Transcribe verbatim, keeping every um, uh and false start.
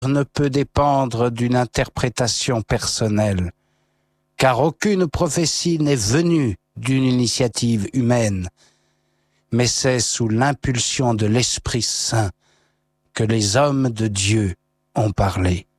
ne peut dépendre d'une interprétation personnelle, car aucune prophétie n'est venue d'une initiative humaine, mais c'est sous l'impulsion de l'Esprit Saint que les hommes de Dieu ont parlé.